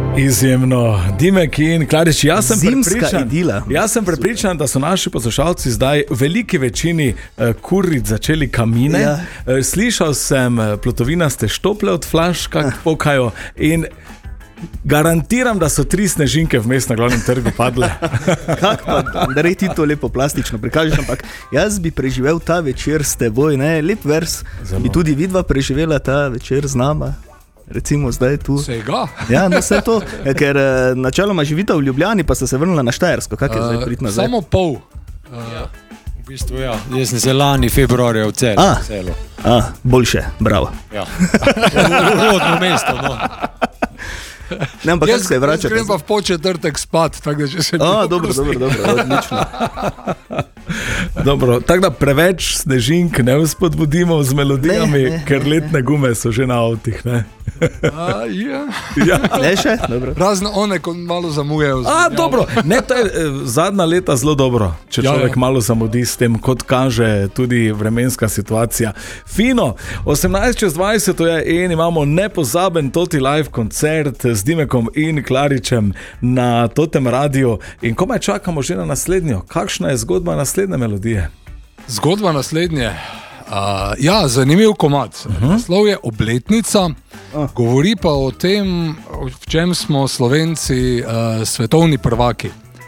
Izjemno, Dimek in Klarič, jaz sem prepričan, da so naši poslušalci zdaj v veliki večini kuriti začeli kamine. Ja. Slišal sem plotovinaste štople od flaš, kako pokajo, in garantiram, da so 3 snežinke vmes na glavnem trgu padle. Kako pa, da rej ti to lepo plastično prikažeš, ampak jaz bi preživel ta večer s teboj, ne, lep vers, bi tudi vidva preživela ta večer z nama. Recimo zdaj tu. Vsega? Ja, no vse to, ker načeloma živita v Ljubljani, pa sta se vrnila na Štajersko. Kak je zdaj prit nazaj? Samo pol. V bistvu ja, jaz sem se lani februarja v celo. Boljše, bravo. Ja, rodno mesto, no. Ne, ampak kako se je vračati? Jaz grem pa v početrtek spat, tako da če se... Dobro, odlično. Dobro, tako da preveč snežink ne vzpodbudimo z melodijami, ker letne gume so že na avtih, ne? Ja. Ne še? Dobro. Razno one, ko malo zamujejo. Dobro, ne, to je zadnja leta zelo dobro, če človek malo zamudi s tem, kot kaže tudi vremenska situacija. Fino, 18:20 je in imamo nepozaben Toti live koncert z Dimekom in Klaričem na Totem radiju in komaj čakamo že na naslednjo. Kakšna je zgodba naslednje melodije? Zgodba naslednje? Ja, zanimiv komad. Naslov je Obletnica, govori pa o tem, v čem smo Slovenci svetovni prvaki.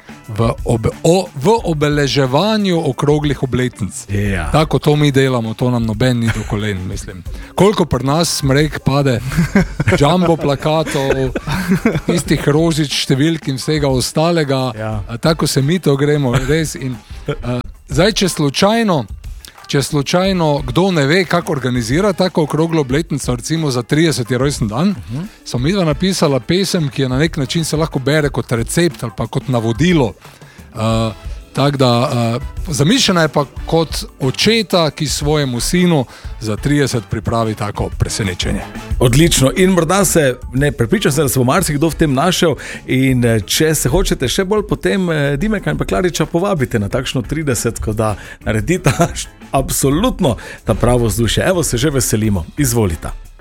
V obeleževanju okroglih obletnic. Yeah. Tako to mi delamo, to nam noben ni do kolen, mislim. Koliko pri nas smrek pade, jumbo plakatov, tistih rožič, številk in vsega ostalega, tako se mi to gremo, res. In, zdaj, če slučajno kdo ne ve, kako organizira tako okroglo obletnico, recimo za 30. rojstni dan, so midva napisala pesem, ki je na nek način se lahko bere kot recept ali pa kot navodilo. Tako da zamišljena je pa kot očeta, ki svojemu sinu za 30 pripravi tako presenečenje. Odlično, in morda se, prepričam se, da se bo marsikdo v tem našel, in če se hočete še bolj potem Dimeka in pa Klariča povabite na takšno 30, da naredita absolutno ta pravo vzdušje. Evo, se že veselimo, izvolita.